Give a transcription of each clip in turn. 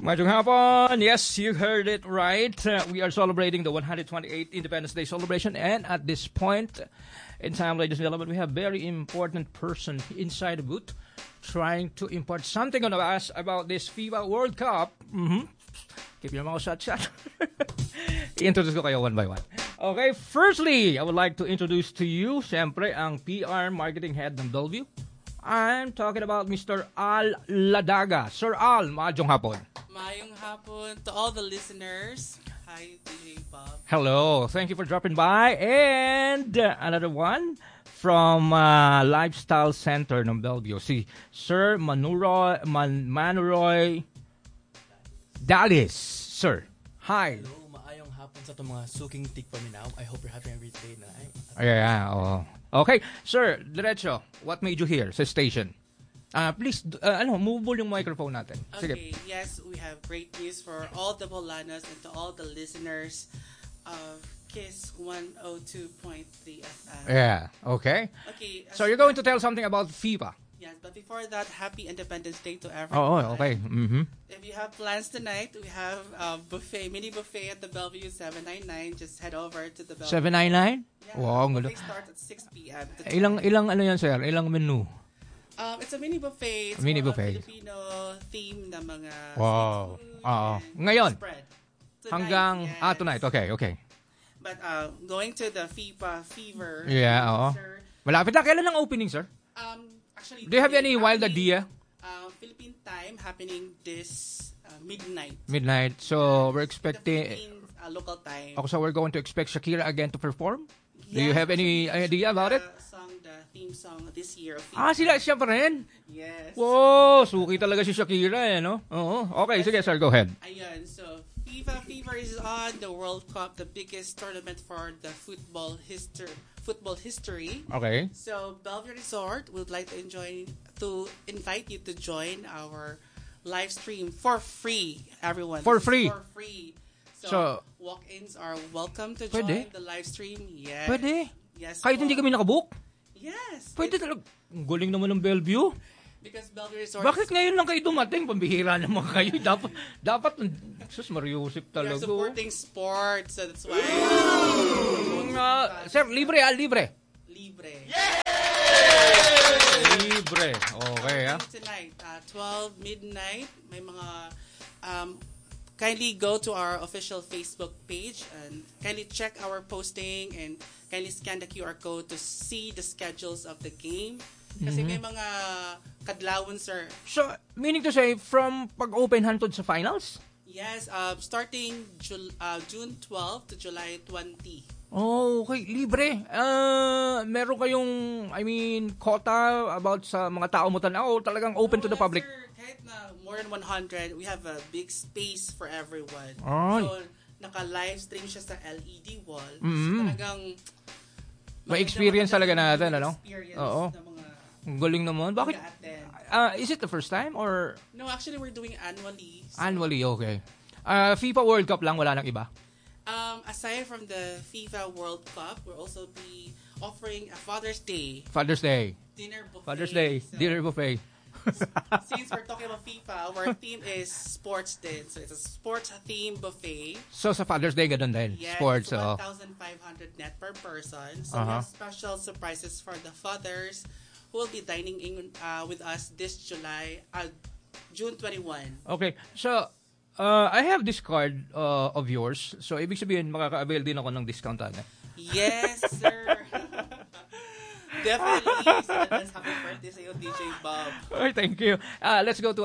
Magandang hapon. Yes, you heard it right. We are celebrating the 128th Independence Day celebration, and at this point in time, ladies and gentlemen, we have very important person inside the booth trying to impart something on us about this FIFA World Cup. Keep your mouth shut. I-introduce ko kayo one by one. Okay, firstly, I would like to introduce to you, siyempre, ang PR Marketing Head ng Bellevue. I'm talking about Mr. Al Ladaga. Sir Al, maayong hapon. Maayong hapon to all the listeners. Hi, DJ Bob. Hello, thank you for dropping by. And another one from Lifestyle Center ng Bellevue, si Sir Manuroy Dallis. Sir, hi. Hello, maayong hapon sa itong mga suking tigpaminaw. I hope you're having a great day tonight. Yeah, oh. Okay, sir, diretso, what made you here sa station? Please, move yung microphone natin. Sige. Okay, yes, we have great news for all the Bolanos and to all the listeners of KISS 102.3 FM. Yeah, okay. Okay. So you're going to tell something about FIFA. Yes, but before that, happy Independence Day to everyone. Oh, okay. Mm-hmm. If you have plans tonight, we have a mini buffet at the Bellevue 799. Just head over to the Bellevue. 799? Yeah, Wow, ang buffet starts at 6 p.m. Ilang ano yan, sir? Ilang menu? It's a mini buffet. It's mini more buffet. Filipino theme na mga Wow. seafood Oo. and Ngayon? spread. Hanggang, yes. Tonight. Okay. But going to the FIFA fever. Yeah, oo. Sir, Malapit na. Kailan ang opening, sir? actually, Do you have any wild idea? Philippine time happening this midnight. Midnight. So, we're expecting... Philippine local time. So we're going to expect Shakira again to perform? Yes, Do you have any idea about it? The theme song this year of FIFA. Siya pa rin? Yes. Wow, suki talaga si Shakira no? Oo. Okay, sige sir, go ahead. Ayun, so FIFA Fever is on the World Cup, the biggest tournament for the football history. Okay. So Bellevue Resort would like to invite you to join our live stream for free, everyone. For free? For free. So walk-ins are welcome to join the live stream. Yes. Pwede? Yes. Kahit hindi kami nakabook? Yes. Pwede talaga. Ang galing naman ng Bellevue. Because Bellevue Resort... Bakit ngayon lang kayo dumating? Pambihira naman kayo. Dapat, sus, Mariusip talaga. You're supporting sports, so that's why... Sir, libre. Libre. Libre. Okay, Tonight, 12 midnight, may mga... kindly go to our official Facebook page and kindly check our posting and kindly scan the QR code to see the schedules of the game. Kasi may mga kadlawon, sir. So, meaning to say, from pag-open hantod sa finals? Yes, starting June 12 to July 20. Oh, okay. Libre. Meron kayong, quota about sa mga tao mo tanaw, talagang open to the public? Sir, kahit na more than 100, we have a big space for everyone. Ay. So, naka-live stream siya sa LED wall. Mm-hmm. So, talagang May experience talaga natin, ano? Experience Oo. na mga Ang galing naman. Bakit? mag-attend. Is it the first time or? No, actually, we're doing annually. So, Annually, okay. FIFA World Cup lang, wala nang iba? aside from the FIFA World Cup, we'll also be offering a Father's Day dinner buffet. Father's Day, So, dinner buffet. since we're talking about FIFA, our theme is sports din. So it's a sports theme buffet. So sa Father's Day, ganun din. Yes, Sports. it's 1,500 net per person. So we have special surprises for the fathers who will be dining in with us this June 21. Okay. So, I have this card of yours. So, ibig sabihin, makaka-avail din ako ng discount. Yes, sir. Definitely. So advance happy birthday sa iyo, DJ Bob. Okay, thank you. Let's go to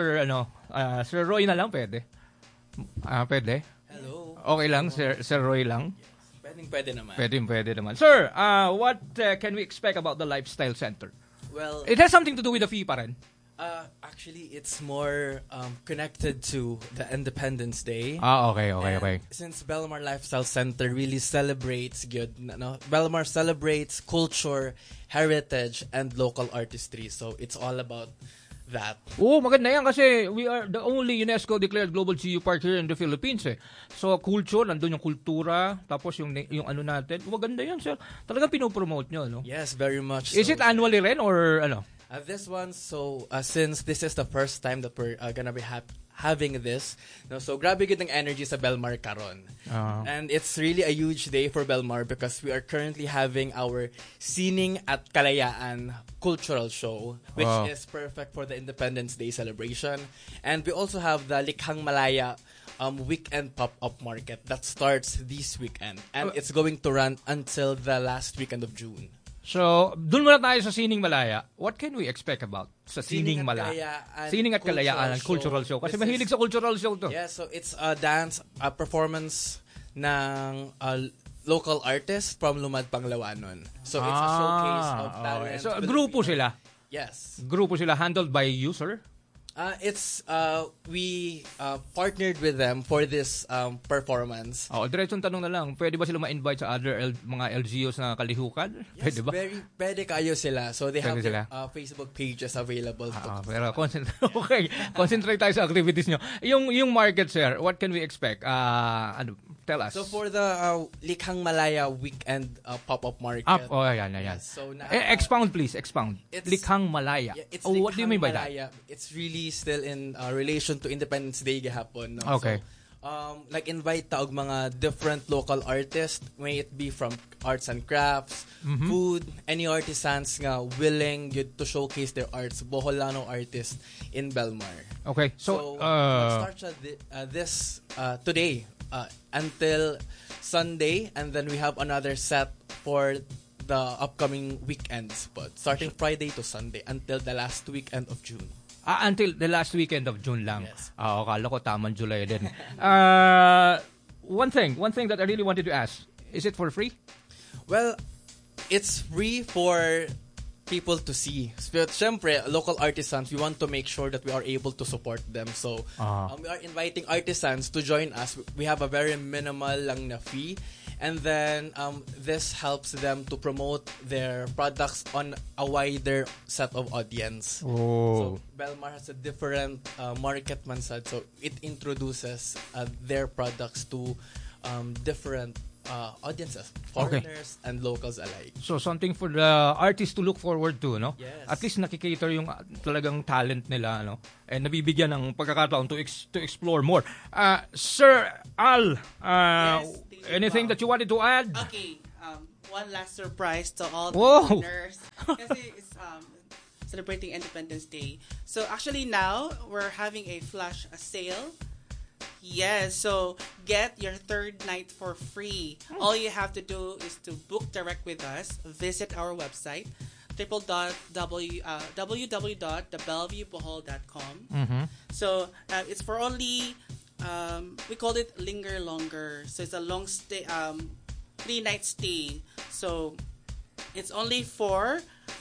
Sir Roy na lang, pwede? Pwede? Hello. Okay lang, Sir Roy lang? Yes. Pwede naman. Pwede naman. Sir, what can we expect about the Lifestyle Center? Well, It has something to do with the FIFA rin. actually, it's more connected to the Independence Day. Okay. Since Belmar Lifestyle Center really celebrates Belmar celebrates culture, heritage, and local artistry. So it's all about that. Oo, maganda yan kasi we are the only UNESCO-declared global GU park here in the Philippines eh. So, culture, nandun yung kultura, tapos yung ano natin. Maganda yan, sir. Talagang pinopromote nyo, no? Yes, very much. Is it annually rin or ano? This one, so since this is the first time that we're gonna be having this. No, so grabe gid ang energy sa Belmar karon. And it's really a huge day for Belmar because we are currently having our Sining at Kalayaan cultural show, which is perfect for the Independence Day celebration. And we also have the Likhang Malaya weekend pop-up market that starts this weekend. And it's going to run until the last weekend of June. So, dun muna tayo sa Sining Malaya. What can we expect about sa Sining Malaya? Sining at Kalayaan, cultural show. Kasi mahilig sa cultural show to. Yeah, so it's a dance, a performance ng local artist from Lumad Panglawanon. So it's a showcase of talent. Okay. So, grupo sila? Yes. Grupo sila handled by you, sir? We partnered with them for this performance. Diretsong tanong na lang, pwede ba sila ma-invite sa other mga LGUs na kalihukan? Yes, pwede ba? Pwede kayo sila. So they have sila. Facebook pages available. Pero concentrate tayo sa activities nyo. Yung market, sir, what can we expect? Tell us. So for the Likhang Malaya weekend pop-up market. Yan. Yes, so expound, please. Expound. Likhang Malaya. Yeah, what do you mean by Malaya. that? It's really still in relation to Independence Day gahapon. No? Okay. So, like invite taog mga different local artists, may it be from arts and crafts, food, any artisans nga willing to showcase their arts, Boholano artists in Belmar. Okay. So let's start this today until Sunday, and then we have another set for the upcoming weekends, but starting Friday to Sunday until the last weekend of June. Until the last weekend of June lang. Yes. Akala ko tamang July din. One thing that I really wanted to ask, is it for free? Well, it's free for people to see. But syempre, local artisans, we want to make sure that we are able to support them. So, we are inviting artisans to join us. We have a very minimal lang na fee. And then, this helps them to promote their products on a wider set of audience. So, Belmar has a different market man said. So, it introduces their products to different audiences, foreigners and locals alike. So, something for the artists to look forward to, no? Yes. At least nakikater yung talagang talent nila, no? And nabibigyan ng pagkakataon to explore more. Sir Al, anything that you wanted to add? Okay, one last surprise to all the Whoa. listeners. Kasi it's celebrating Independence Day. So actually now, we're having a flash sale. Yes, so get your third night for free. All you have to do is to book direct with us. Visit our website, www.thebellevuebohol.com. So it's for only, we call it Linger Longer. So it's a long stay, 3-night stay. So it's only for,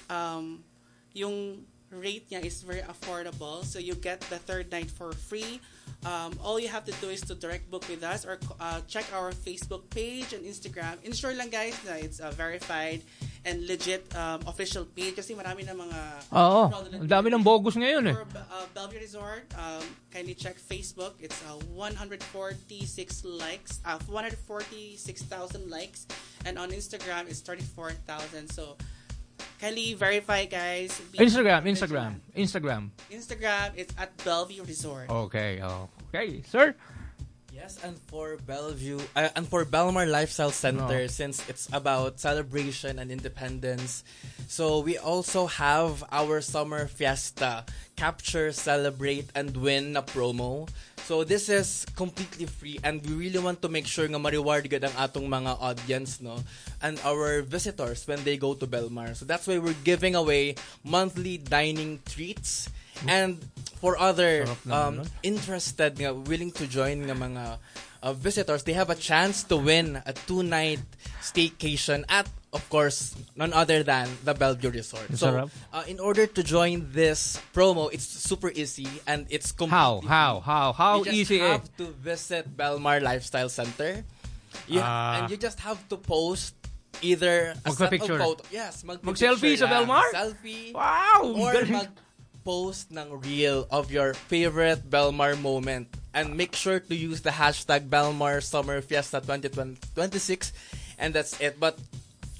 yung rate niya is very affordable. So you get the third night for free. All you have to do is to direct book with us or check our Facebook page and Instagram. Ensure lang guys na it's verified and legit official page kasi marami na mga ang dami ng bogus ngayon eh. For Bellevue Resort, kindly check Facebook. It's 146 likes, 146,000 likes, and on Instagram it's 34,000. So kindly verify, guys. Instagram. Instagram, it's at Bellevue Resort. Okay, sir. Yes, and for Bellevue, and for Belmar Lifestyle Center, since it's about celebration and independence, so we also have our summer fiesta, Capture, Celebrate, and Win na promo. So this is completely free, and we really want to make sure nga ma-reward gud ang atong mga audience, no, and our visitors when they go to Belmar. So that's why we're giving away monthly dining treats. And for other interested nga willing to join nga mga visitors, they have a chance to win a 2-night staycation at, of course, none other than the Bellevue Resort. So, in order to join this promo, it's super easy and it's completely How easy? You just have to visit Belmar Lifestyle Center. And you just have to post either a set of photo. Yes, mag-selfie sa Belmar? Selfie. Wow! Or post ng reel of your favorite Belmar moment, and make sure to use the hashtag Belmar Summer Fiesta 2026, and that's it. But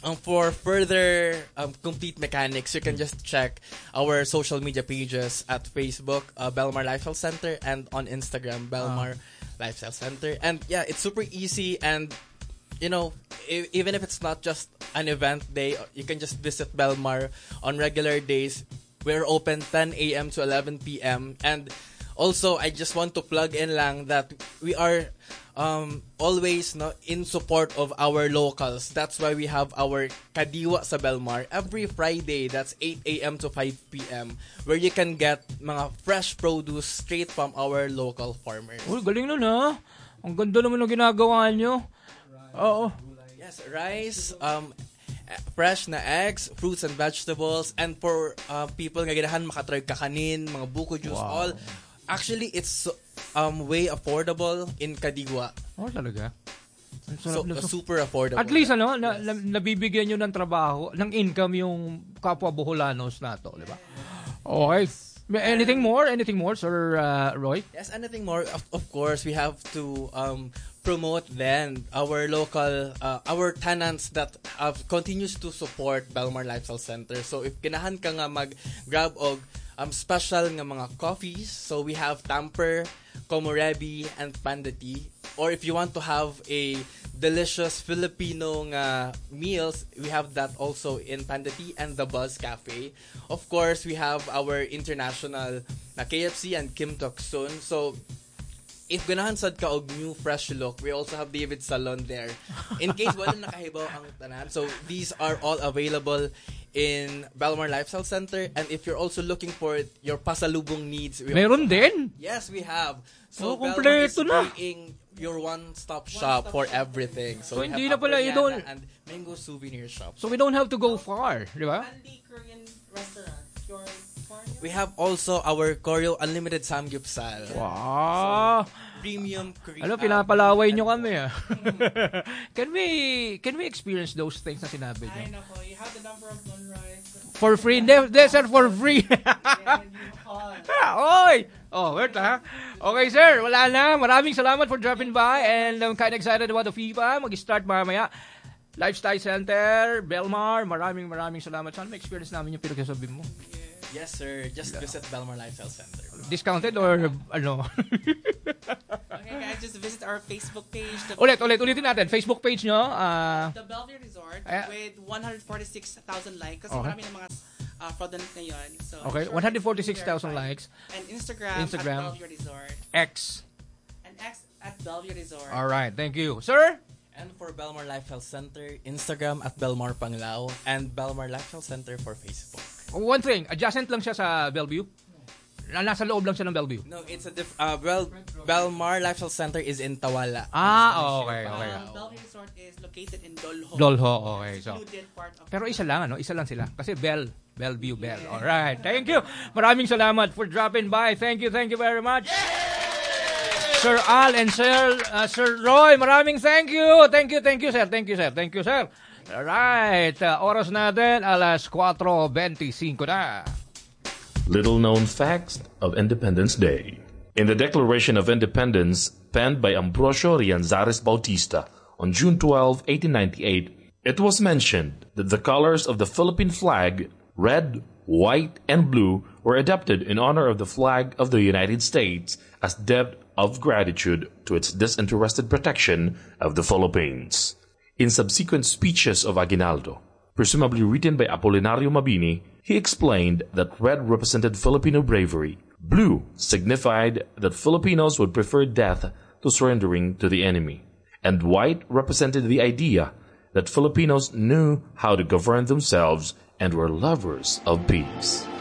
For further complete mechanics, you can just check our social media pages at Facebook, Belmar Lifestyle Center, and on Instagram, Belmar Lifestyle Center. And yeah, it's super easy, and you know, even if it's not just an event day, you can just visit Belmar on regular days. We're open 10 a.m. to 11 p.m. And also, I just want to plug in lang that we are always in support of our locals. That's why we have our Kadiwa sa Belmar every Friday. That's 8 a.m. to 5 p.m. where you can get mga fresh produce straight from our local farmers. Uy, galing nun ha. Ang ganda naman ng ginagawa nyo. Oo. Yes, rice, fresh na eggs, fruits and vegetables, and for people nga ganahan makatry kakanin, mga buko juice, all. Actually, it's way affordable in Kadigwa. Oh, talaga? So, super affordable. At least, nabibigyan nyo ng trabaho, ng income yung kapwa Boholanos na to, di ba? Okay. Anything more? Anything more, Sir Roy? Yes, anything more. Of course, we have to promote then our local, our tenants that continues to support Belmar Lifestyle Center. So, if ganahan ka nga mag-grab og special nga mga coffees, so we have Tamper, Komorebi, and Panda Tea. Or if you want to have a delicious Filipino meals, we have that also in Panda Tea and the Buzz Cafe. Of course, we have our international na KFC and Kim Tok Soon. So, if ganahan sad ka og new fresh look, we also have David Salon there. In case wala nakahibaw ang tanan. So, these are all available in Belmar Lifestyle Center. And if you're also looking for your pasalubong needs, meron din? Yes, we have. So, Belmar is being your one-stop shop for everything. So hindi na pala, you don't... And Mango Souvenir Shop. So we don't have to go far, di ba? Mandy Korean restaurant. Your Korean? We have also our Koryo Unlimited Samgyeopsal. Wow! Premium Korean. Pinapalaway nyo kami ah. Can we experience those things na sinabi nyo? Ay, nako. You have the number of non-rice. For free? They said for free. Yeah, you call. Oy! Oh, wait ha. Okay, sir. Wala na. Maraming salamat for dropping by and I'm kind of excited about the FIBA. Mag-start mamaya. Lifestyle Center, Belmar. Maraming salamat. Sana ma-experience namin yung pinagsasabi mo. Yes, sir. Just visit Belmar Lifestyle Center. Discounted or ano? Okay, guys, just visit our Facebook page. Ulitin natin. Facebook page nyo. The Bellevue Resort with 146,000 likes. Kasi marami ng mga fraudulent ngayon. So, okay, 146,000 likes. And Instagram at Bellevue Resort. X. And X at Bellevue Resort. Alright, thank you. Sir? And for Belmar Lifestyle Center, Instagram at Belmar Panglao and Belmar Lifestyle Center for Facebook. One thing, adjacent lang siya sa Bellevue? Nasa loob lang siya ng Bellevue? No, it's a Belmar Lifestyle Center is in Tawala. Okay. Bellevue Resort is located in Dolho. Dolho, okay. So. Part of Pero isa lang, Isa lang sila. Kasi Bellevue. Alright, thank you. Maraming salamat for dropping by. Thank you very much. Sir Al and Sir Roy, maraming thank you. Thank you, sir. Alright, oras natin, alas 4:25 na. Little known facts of Independence Day. In the Declaration of Independence, penned by Ambrosio Rianzares Bautista on June 12, 1898, it was mentioned that the colors of the Philippine flag, red, white, and blue, were adopted in honor of the flag of the United States as debt of gratitude to its disinterested protection of the Philippines. In subsequent speeches of Aguinaldo, presumably written by Apolinario Mabini, he explained that red represented Filipino bravery, blue signified that Filipinos would prefer death to surrendering to the enemy, and white represented the idea that Filipinos knew how to govern themselves and were lovers of peace.